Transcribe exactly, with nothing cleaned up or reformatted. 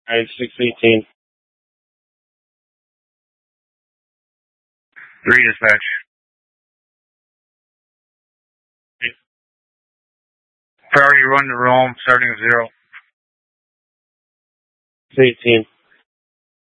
Alright, six eighteen. Three dispatch. Priority run to Rome, starting at zero. six eighteen.